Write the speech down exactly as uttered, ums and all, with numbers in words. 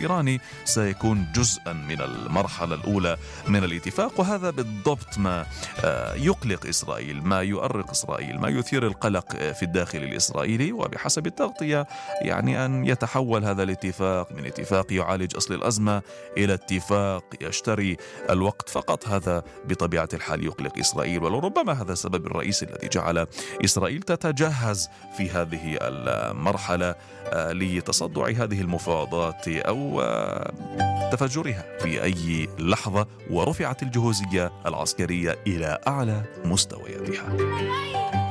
الإيراني سيكون جزءا من المرحلة الأولى من الاتفاق، وهذا بالضبط ما يقلق إسرائيل، ما يؤرق إسرائيل، ما يثير القلق في الداخل الإسرائيلي. وبحسب التغطية يعني أن يتحول هذا الاتفاق من اتفاق يعالج أصل الأزمة إلى اتفاق يشتري الوقت فقط. هذا بطبيعة الحال يقلق إسرائيل، ولربما هذا السبب الرئيسي الذي جعل إسرائيل تتجهز في هذه المرحلة لتصدع هذه المفاوضات أو تفجرها في أي لحظة، ورفعت الجهوزية العسكرية إلى أعلى مستوياتها.